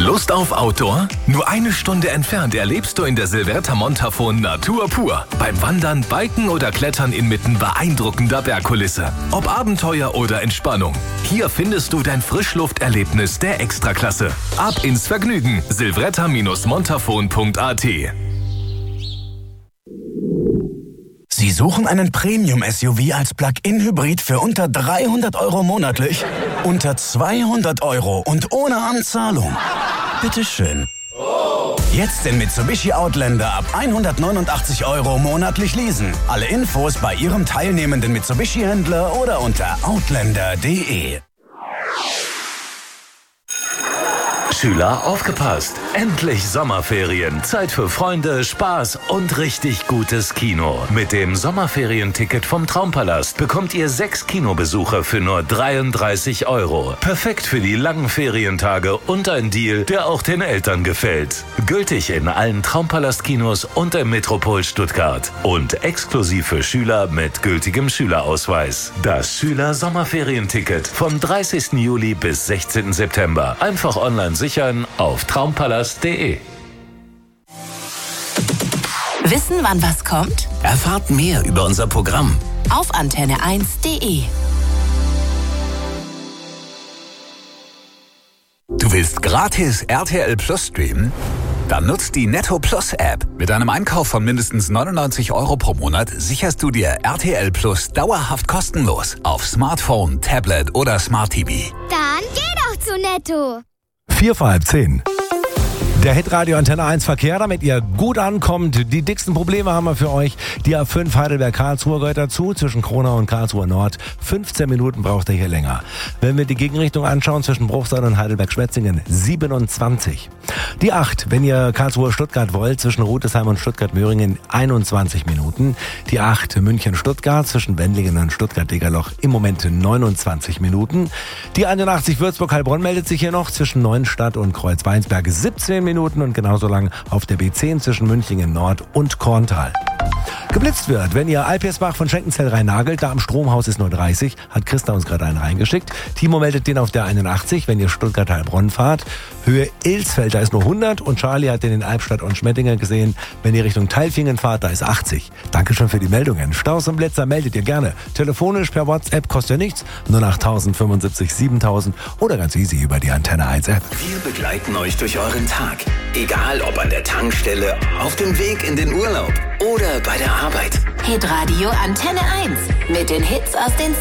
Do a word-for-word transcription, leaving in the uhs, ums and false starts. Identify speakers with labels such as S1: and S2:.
S1: Lust auf Outdoor? Nur eine Stunde entfernt erlebst du in der Silverta Montafon Natur pur. Beim Wandern, Biken oder Klettern inmitten beeindruckender Bergkulisse. Ob Abenteuer oder Entspannung. Hier findest du dein Frischlufterlebnis der Extraklasse. Ab ins Vergnügen. silvretta Montafon punkt a t.
S2: Sie suchen einen Premium-S U V als Plug-in-Hybrid für unter dreihundert Euro monatlich? Unter zweihundert Euro und ohne Anzahlung? Bitteschön. Jetzt den Mitsubishi Outlander ab hundertneunundachtzig Euro monatlich leasen. Alle Infos bei Ihrem teilnehmenden Mitsubishi-Händler oder unter outlander punkt de.
S3: Schüler, aufgepasst! Endlich Sommerferien. Zeit für Freunde, Spaß und richtig gutes Kino. Mit dem Sommerferienticket vom Traumpalast bekommt ihr sechs Kinobesuche für nur dreiunddreißig Euro. Perfekt für die langen Ferientage und ein Deal, der auch den Eltern gefällt. Gültig in allen Traumpalast-Kinos und im Metropol Stuttgart. Und exklusiv für Schüler mit gültigem Schülerausweis. Das Schüler-Sommerferienticket vom dreißigsten Juli bis sechzehnten September. Einfach online sichern auf traumpalast punkt de.
S4: Wissen, wann was kommt?
S2: Erfahrt mehr über unser Programm
S4: auf antenne eins punkt de.
S5: Du willst gratis R T L Plus streamen? Dann nutzt die Netto Plus App. Mit einem Einkauf von mindestens neunundneunzig Euro pro Monat sicherst du dir R T L Plus dauerhaft kostenlos auf Smartphone, Tablet oder Smart T V.
S6: Dann geh doch zu Netto.
S7: Vier vor halb zehn. Der Hitradio Antenne eins Verkehr, damit ihr gut ankommt. Die dicksten Probleme haben wir für euch. Die A fünf Heidelberg-Karlsruhe gehört dazu, zwischen Kronau und Karlsruhe Nord. fünfzehn Minuten braucht ihr hier länger. Wenn wir die Gegenrichtung anschauen, zwischen Bruchsal und Heidelberg-Schwetzingen, siebenundzwanzig. Die acht, wenn ihr Karlsruhe-Stuttgart wollt, zwischen Rudesheim und Stuttgart-Möhringen, einundzwanzig Minuten. Die acht, München-Stuttgart, zwischen Wendlingen und Stuttgart-Degerloch, im Moment neunundzwanzig Minuten. Die einundachtzig Würzburg-Heilbronn meldet sich hier noch, zwischen Neuenstadt und Kreuzweinsberg, siebzehn Minuten. Und genauso lang auf der B zehn zwischen Münchingen Nord und Korntal. Geblitzt wird, wenn ihr Alpersbach von Schenkenzell Rhein-Nagelt, da am Stromhaus ist nur dreißig, hat Christa uns gerade einen reingeschickt. Timo meldet den auf der einundachtzig, wenn ihr Stuttgart-Heilbronn fahrt. Höhe Ilsfeld, da ist nur hundert und Charlie hat den in Albstadt und Schmettinger gesehen. Wenn ihr Richtung Teilfingen fahrt, da ist achtzig. Dankeschön für die Meldungen. Staus und Blitzer meldet ihr gerne. Telefonisch per WhatsApp kostet ja nichts. null acht null null fünfundsiebzig siebentausend oder ganz easy über die Antenne eins App.
S2: Wir begleiten euch durch euren Tag. Egal ob an der Tankstelle, auf dem Weg in den Urlaub oder bei der Arbeit.
S4: Hitradio Antenne eins mit den Hits aus den